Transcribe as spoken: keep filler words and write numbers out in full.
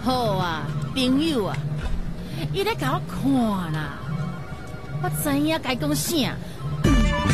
好啊，朋友啊，伊咧甲我看啦，我知影该讲啥，